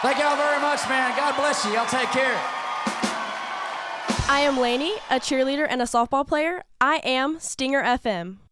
Thank y'all very much, man. God bless you. Y'all take care. I am Lainey, a cheerleader and a softball player. I am Stinger FM.